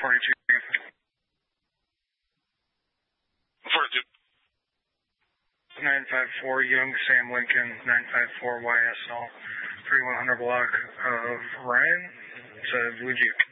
42. 42. 954 Young Sam Lincoln, 954 YSL, 3100 block of Ryan, said Luigi.